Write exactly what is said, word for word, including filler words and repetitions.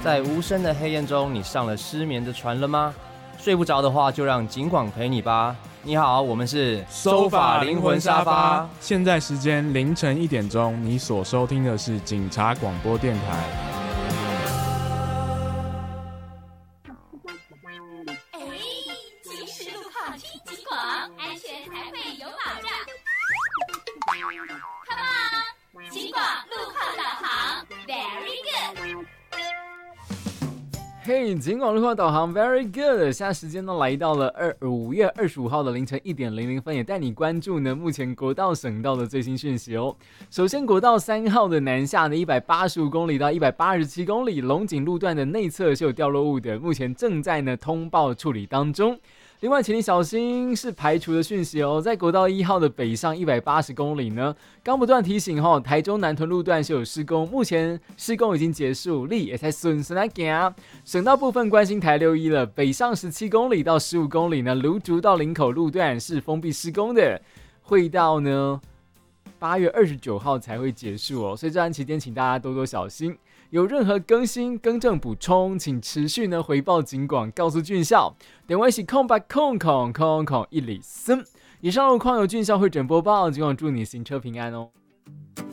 在无声的黑夜中，你上了失眠的船了吗？睡不着的话，就让警广陪你吧。你好，我们是收法灵魂沙发。现在时间凌晨一点钟，你所收听的是警察广播电台。 哎，行驶路况听警广，安全才会有保障。Come on， 警广路况导航 ，Very good。 嘿，警广路况导航 very good。现在时间呢来到了二五月二十五号的凌晨一点零零分，也带你关注呢目前国道省道的最新讯息哦。首先，国道三号的南下的一百八十五公里到一百八十七公里，龙井路段的内侧是有掉落物的，目前正在呢通报处理当中。另外，请你小心是排除的讯息哦。在国道一号的北上一百八十公里呢，刚不断提醒哈、哦，台中南屯路段是有施工，目前施工已经结束，你也才顺顺来行。省道部分关心台六一了，北上十七公里到十五公里呢，芦竹到林口路段是封闭施工的，会到呢八月二十九号才会结束哦，所以这段期间请大家多多小心。有任何更新、更正、补充，请持续呢回报警广，告诉俊孝。电话是空八空空空空一里森。以上路况由俊孝会诊播报，警广祝你行车平安哦。